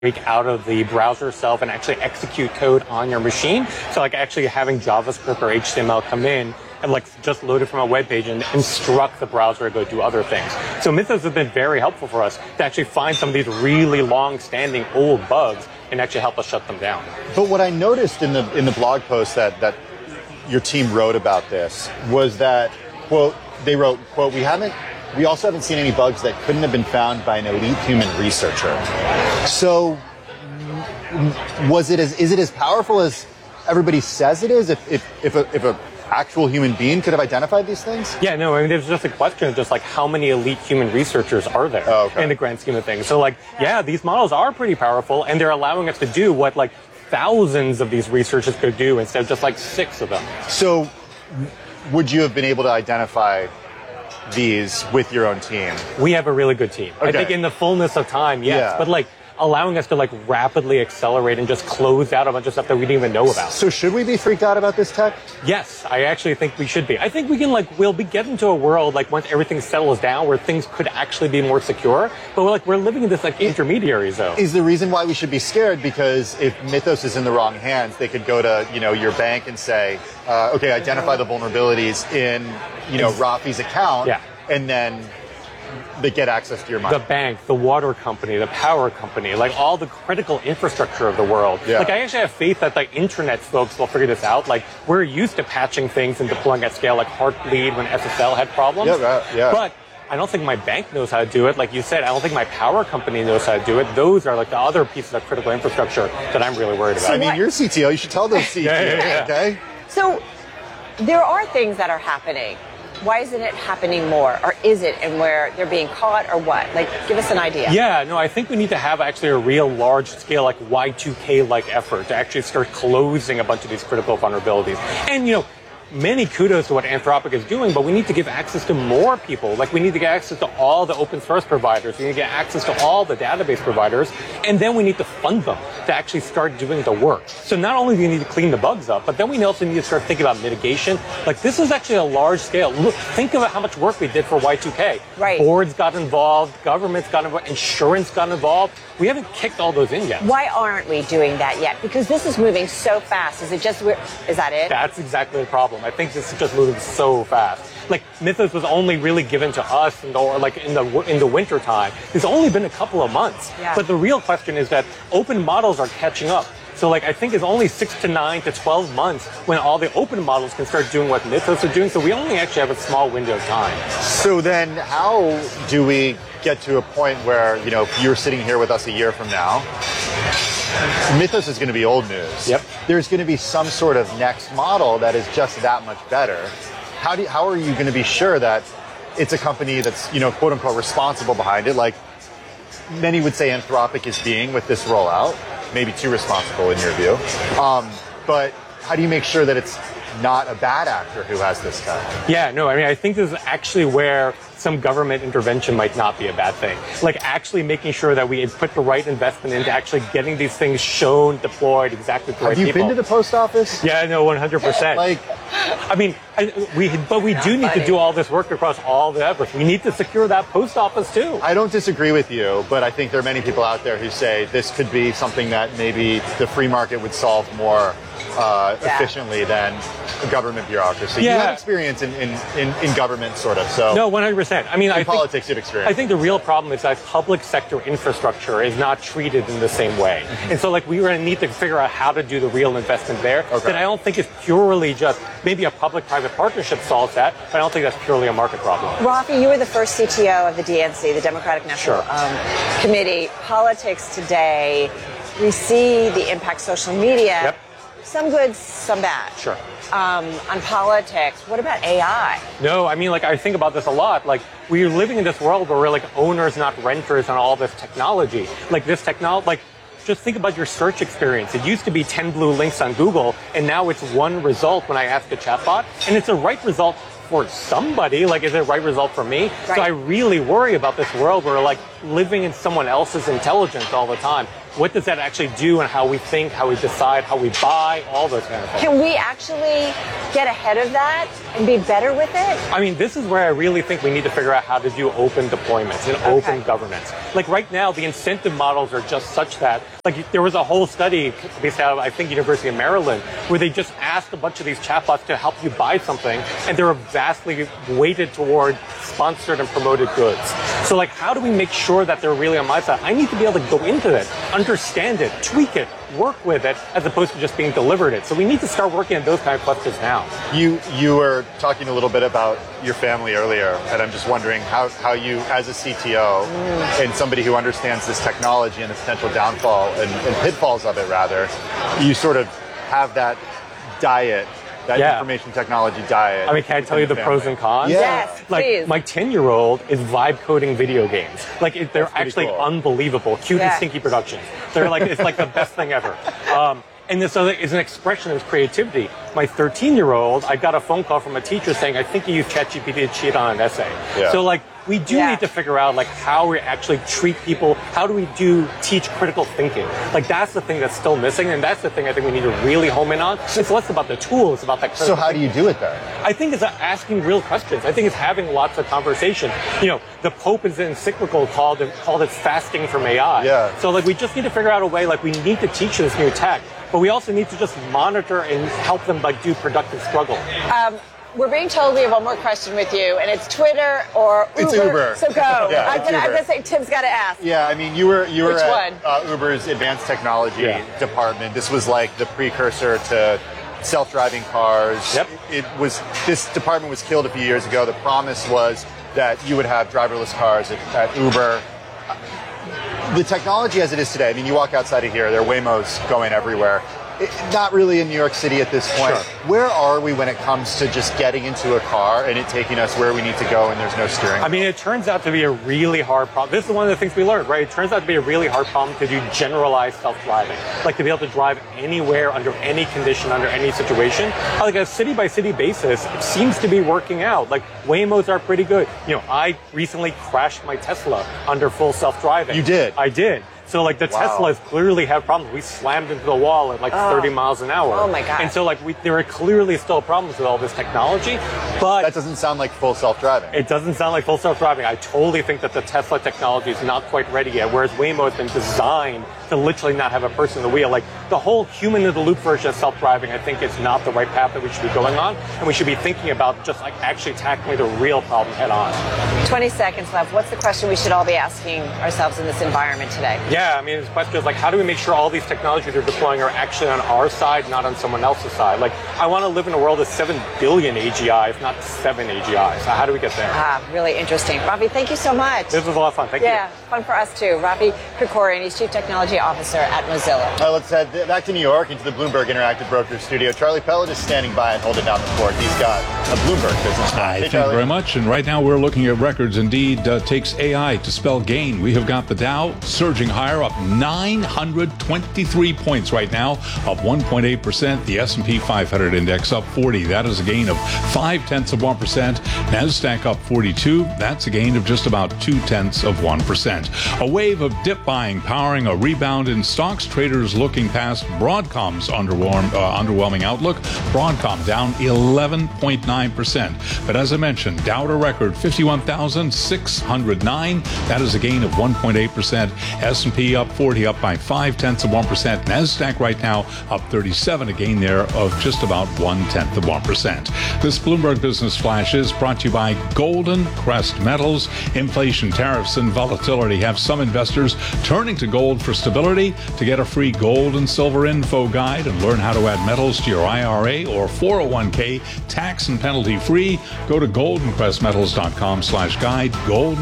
break out of the browser itself and actually execute code on your machine. So like actually having JavaScript or HTML come in and like just load it from a web page and instruct the browser to go do other things. So Mythos has been very helpful for us to actually find some of these really long-standing old bugs and actually help us shut them down. But what I noticed in the blog post that your team wrote about this was that, quote, they wrote, quote, we also haven't seen any bugs that couldn't have been found by an elite human researcher. So is it as powerful as everybody says it is if a actual human being could have identified these things? Yeah, no, I mean, there's just a question of just like how many elite human researchers are there in the grand scheme of things. So like, yeah, these models are pretty powerful and they're allowing us to do what like thousands of these researchers could do instead of just like 6 of them. So would you have been able to identify these with your own team? We have a really good team. Okay. I think in the fullness of time, yes. Yeah. But like allowing us to like rapidly accelerate and just close out a bunch of stuff that we didn't even know about. So should we be freaked out about this tech? Yes, I actually think we should be. I think we can we'll be getting to a world like once everything settles down where things could actually be more secure. But we're living in this like intermediary zone. Is the reason why we should be scared because if Mythos is in the wrong hands, they could go to, your bank and say, okay, identify the vulnerabilities in, Rafi's account. Yeah. And then they get access to your money. The bank, the water company, the power company, like all the critical infrastructure of the world. Yeah. Like I actually have faith that the internet folks will figure this out. Like we're used to patching things and deploying at scale, like Heartbleed when SSL had problems. Yeah. But I don't think my bank knows how to do it. Like you said, I don't think my power company knows how to do it. Those are like the other pieces of critical infrastructure that I'm really worried about. So, I mean, you're CTO. You should tell those CTO, yeah. Okay? So there are things that are happening. Why isn't it happening more? Or is it, and where they're being caught, or what? Like, give us an idea. Yeah, no, I think we need to have actually a real large scale, like Y2K-like effort to actually start closing a bunch of these critical vulnerabilities. And, many kudos to what Anthropic is doing, but we need to give access to more people. Like we need to get access to all the open source providers. We need to get access to all the database providers. And then we need to fund them to actually start doing the work. So not only do we need to clean the bugs up, but then we also need to start thinking about mitigation. Like this is actually a large scale. Look, think about how much work we did for Y2K. Right. Boards got involved, governments got involved, insurance got involved. We haven't kicked all those in yet. Why aren't we doing that yet? Because this is moving so fast. Is that it? That's exactly the problem. I think this is just moving so fast. Like Mythos was only really given to us in the winter time. It's only been a couple of months. Yeah. But the real question is that open models are catching up. So I think it's only 6 to 9 to 12 months when all the open models can start doing what Mythos are doing. So we only actually have a small window of time. So then how do we get to a point where, if you're sitting here with us a year from now, Mythos is going to be old news. Yep. There's going to be some sort of next model that is just that much better. How are you going to be sure that it's a company that's, quote unquote responsible behind it? Like many would say Anthropic is being with this rollout, maybe too responsible in your view. But how do you make sure that it's not a bad actor who has this tech? Yeah, no, I mean, I think this is actually where some government intervention might not be a bad thing. Like actually making sure that we put the right investment into actually getting these things shown, deployed exactly to the right people. Have you been to the post office? Yeah, no, 100%. I mean, we do need to do all this work across all the efforts. We need to secure that post office too. I don't disagree with you, but I think there are many people out there who say this could be something that maybe the free market would solve more efficiently than government bureaucracy. Yeah. You have experience in government, sort of. So no, 100%. I mean, in politics, you have experience. I think the real problem is that public sector infrastructure is not treated in the same way. Mm-hmm. And so, we're going to need to figure out how to do the real investment there. Okay. That I don't think is purely just maybe a public-private partnership solves that, but I don't think that's purely a market problem. Rafi, you were the first CTO of the DNC, the Democratic National Committee. Politics today, we see the impact social media. Yep. Some good, some bad. Sure. On politics, what about AI? No, I mean, I think about this a lot. We're living in this world where we're owners, not renters, on all this technology. Just think about your search experience. It used to be 10 blue links on Google, and now it's one result when I ask a chatbot, and it's a right result for somebody. Is it a right result for me? Right. So I really worry about this world where we're living in someone else's intelligence all the time. what does that actually do and how we think, how we decide, how we buy, all those kind of things. Can we actually get ahead of that and be better with it? I mean, this is where I really think we need to figure out how to do open deployments and open governance. Like right now, the incentive models are just such that, like there was a whole study based out of, I think, University of Maryland, where they just asked a bunch of these chatbots to help you buy something, and they were vastly weighted toward sponsored and promoted goods. So like, how do we make sure that they're really on my side? I need to be able to go into it, understand it, tweak it, work with it, as opposed to just being delivered it. So we need to start working on those kind of questions now. You were talking a little bit about your family earlier, and I'm just wondering how you, as a CTO and somebody who understands this technology and the potential downfall and pitfalls of it, rather, you sort of have that diet, that information technology diet. I mean, can I tell you the pros and cons? Yeah. Yes, Like please. my 10-year-old is vibe coding video games. Like they're actually cool. unbelievable, cute and stinky productions. They're like, it's like the best thing ever. And this is an expression of his creativity. My 13-year-old, I got a phone call from a teacher saying, I think you used ChatGPT to cheat on an essay. Yeah. So like, we do need to figure out like how we actually treat people. How do we teach critical thinking? Like that's the thing that's still missing, and that's the thing I think we need to really home in on. It's less about the tool, it's about that critical So how do you do it then? I think it's asking real questions. I think it's having lots of conversation. You know, the Pope is encyclical called it fasting from AI. Yeah. So like we just need to figure out a way, like we need to teach this new tech, but we also need to just monitor and help them like do productive struggle. We're being told we have one more question with you, and it's Twitter or Uber. It's Uber. So go. Yeah, I'm it's Uber. gonna say Tim's got to ask. Yeah, I mean, you were Which at Uber's advanced technology department. This was like the precursor to self-driving cars. Yep. This department was killed a few years ago. The promise was that you would have driverless cars at Uber. The technology as it is today, I mean, you walk outside of here, there are Waymos going everywhere. Not really in New York City at this point. Sure. Where are we when it comes to just getting into a car and it taking us where we need to go and there's no steering? I mean, it turns out to be a really hard problem. This is one of the things we learned, right? It turns out to be a really hard problem to do generalized self-driving. Like to be able to drive anywhere, under any condition, under any situation. Like a city-by-city basis, it seems to be working out. Like Waymos are pretty good. You know, I recently crashed my Tesla under full self-driving. You did? I did. So like the Teslas clearly have problems. We slammed into the wall at like 30 miles an hour. Oh my God. And so like there are clearly still problems with all this technology, but that doesn't sound like full self-driving. it doesn't sound like full self-driving. I totally think that the Tesla technology is not quite ready yet, whereas Waymo has been designed to literally not have a person in the wheel. Like the whole human-in-the-loop version of self-driving, I think is not the right path that we should be going on, and we should be thinking about just like actually tackling the real problem head on. 20 seconds left. What's the question we should all be asking ourselves in this environment today? Yeah, I mean, this question is like, how do we make sure all these technologies we're deploying are actually on our side, not on someone else's side? Like, I want to live in a world of 7 billion AGI, if not 7 AGI. So how do we get there? Really interesting. Ravi, thank you so much. This was a lot of fun. Thank you. Yeah, fun for us too. Ravi Krikorian, he's Chief Technology Officer at Mozilla. Let's head back to New York into the Bloomberg Interactive Brokers studio. Charlie Pellet is standing by and holding down the fort. He's got a Bloomberg business. Thank you very much. And right now we're looking at records. Indeed, takes AI to spell gain. We have got the Dow surging higher, up 923 points right now, up 1.8%. The S&P 500 index up 40. That is a gain of 0.5%. NASDAQ up 42. That's a gain of just about 0.2%. A wave of dip buying powering a rebound in stocks. Traders looking past Broadcom's underwhelming outlook. Broadcom down 11.9%. But as I mentioned, Dow to record 51,609. That is a gain of 1.8%. S&P up 40, up by 0.5%. NASDAQ right now up 37, a gain there of just about 0.1%. This Bloomberg Business Flash is brought to you by Golden Crest Metals. Inflation, tariffs, and volatility have some investors turning to gold for stability. To get a free gold and silver info guide and learn how to add metals to your IRA or 401k tax and penalty free, go to goldencrestmetals.com/guide,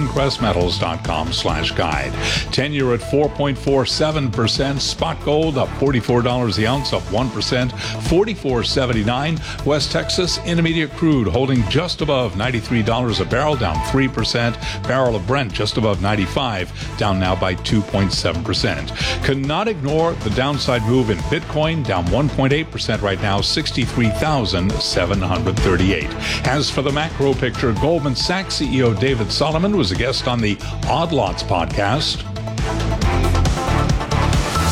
goldencrestmetals.com/guide. 10-year at 4.47%. Spot gold up $44 the ounce, up 1%, $44.79. West Texas Intermediate crude holding just above $93 a barrel, down 3%. Barrel of Brent just above 95, down now by 2.7%. Cannot ignore the downside move in Bitcoin, down 1.8% right now, 63,738. As for the macro picture, Goldman Sachs CEO David Solomon was a guest on the Odd Lots podcast.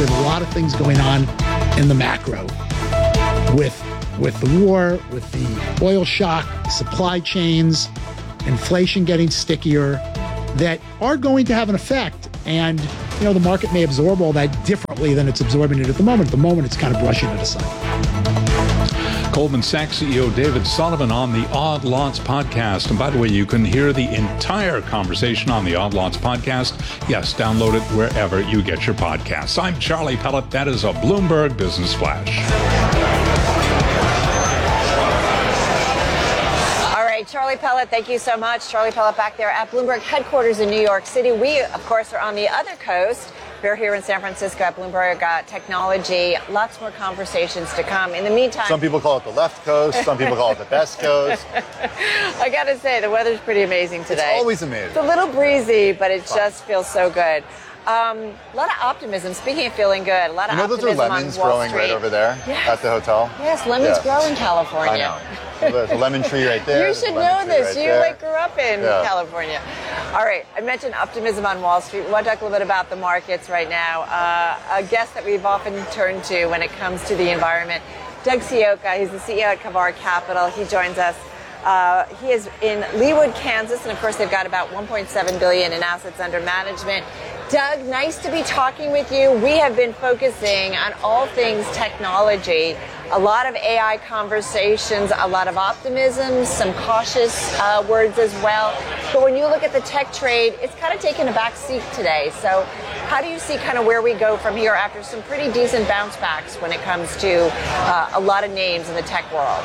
We have a lot of things going on in the macro with the war, with the oil shock, supply chains, inflation getting stickier, that are going to have an effect. And, the market may absorb all that differently than it's absorbing it at the moment. At the moment, it's kind of brushing it aside. Goldman Sachs CEO David Sullivan on the Odd Lots podcast. And by the way, you can hear the entire conversation on the Odd Lots podcast. Yes, download it wherever you get your podcasts. I'm Charlie Pellet. That is a Bloomberg Business Flash. Charlie Pellet, thank you so much. Charlie Pellet back there at Bloomberg headquarters in New York City. We, of course, are on the other coast. We're here in San Francisco at Bloomberg Technology. Lots more conversations to come. In the meantime, some people call it the left coast. Some people call it the best coast. I got to say, the weather's pretty amazing today. It's always amazing. It's a little breezy, but it just feels so good. A lot of optimism. Speaking of feeling good, a lot of optimism on Wall Street. Those are lemons growing right over there at the hotel? Yes, lemons grow in California. I know. There's a lemon tree right there. You should know this. You grew up in California. All right. I mentioned optimism on Wall Street. We want to talk a little bit about the markets right now. A guest that we've often turned to when it comes to the environment, Doug Sioka. He's the CEO at Kavar Capital. He joins us. He is in Leawood, Kansas, and of course they've got about $1.7 billion in assets under management. Doug, nice to be talking with you. We have been focusing on all things technology, a lot of AI conversations, a lot of optimism, some cautious words as well. But when you look at the tech trade, it's kind of taken a back seat today. So how do you see kind of where we go from here after some pretty decent bounce backs when it comes to a lot of names in the tech world?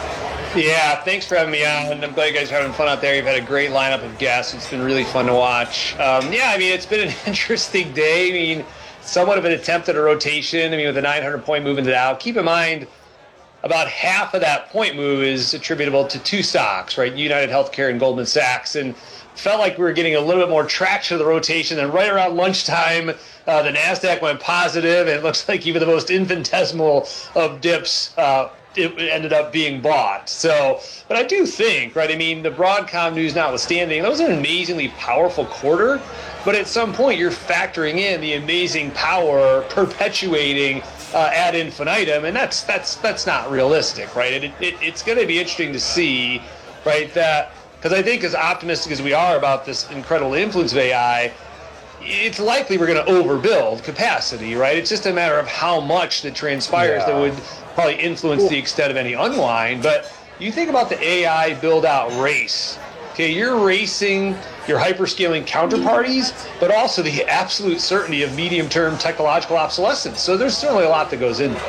Yeah, thanks for having me on. I'm glad you guys are having fun out there. You've had a great lineup of guests. It's been really fun to watch. It's been an interesting day. Somewhat of an attempt at a rotation. With a 900-point move into the Dow. Keep in mind, about half of that point move is attributable to two stocks, right? United Healthcare and Goldman Sachs. And felt like we were getting a little bit more traction of the rotation. Then right around lunchtime, the NASDAQ went positive, and it looks like even the most infinitesimal of dips it ended up being bought. But I do think, right, the Broadcom news notwithstanding, that was an amazingly powerful quarter, but at some point you're factoring in the amazing power perpetuating ad infinitum, and that's not realistic, right? It's going to be interesting to see, right, that, because I think as optimistic as we are about this incredible influence of AI, it's likely we're going to overbuild capacity, right? It's just a matter of how much that transpires that would probably influence the extent of any unwind. But you think about the AI build-out race. Okay, you're racing your hyperscaling counterparties, but also the absolute certainty of medium-term technological obsolescence. So there's certainly a lot that goes into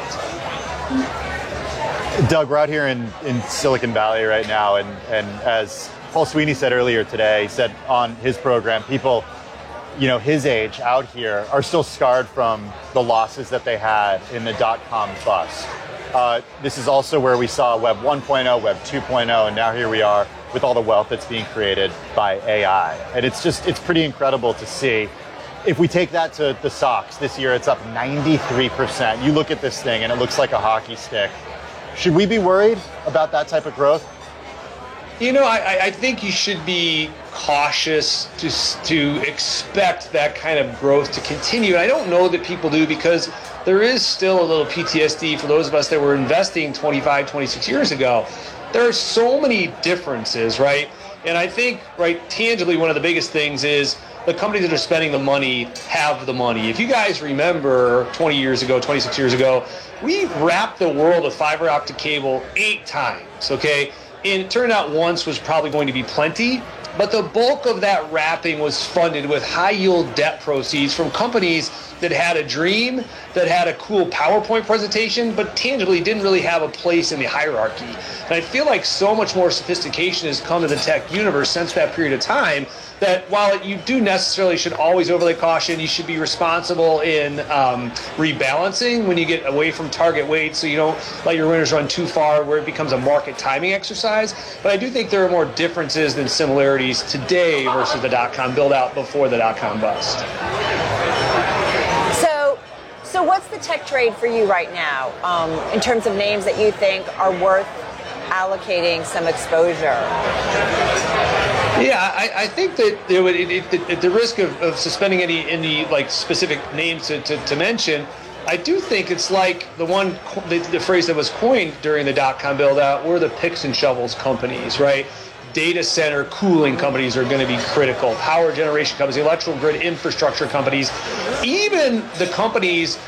it. Doug, we're out here in Silicon Valley right now, and as Paul Sweeney said earlier today, he said on his program, people his age out here are still scarred from the losses that they had in the dot-com bust. This is also where we saw Web 1.0, Web 2.0, and now here we are with all the wealth that's being created by AI. And it's pretty incredible to see. If we take that to the stocks, this year it's up 93%. You look at this thing and it looks like a hockey stick. Should we be worried about that type of growth? I think you should be cautious to expect that kind of growth to continue. And I don't know that people do, because there is still a little PTSD for those of us that were investing 25, 26 years ago. There are so many differences, right? And I think, right, tangibly, one of the biggest things is the companies that are spending the money have the money. If you guys remember 20 years ago, 26 years ago, we wrapped the world of fiber optic cable 8 times, okay? And it turned out once was probably going to be plenty, but the bulk of that wrapping was funded with high-yield debt proceeds from companies that had a dream, that had a cool PowerPoint presentation, but tangibly didn't really have a place in the hierarchy. And I feel like so much more sophistication has come to the tech universe since that period of time, that while you do necessarily should always overlay caution, you should be responsible in rebalancing when you get away from target weight, so you don't let your winners run too far where it becomes a market timing exercise. But I do think there are more differences than similarities today versus the dot-com build-out before the dot-com bust. So what's the tech trade for you right now in terms of names that you think are worth allocating some exposure? Yeah, I think that there would, at the risk of suspending any like specific names to mention, I do think it's like the phrase that was coined during the dot-com build-out were the picks and shovels companies, right? Data center cooling companies are going to be critical. Power generation companies, electrical grid infrastructure companies, even the companies